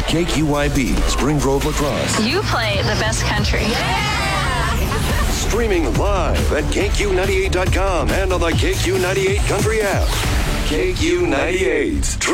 KQYB, Spring Grove, La Crosse. You play the best country. Streaming live at KQ98.com and on the KQ98 Country app. KQ98.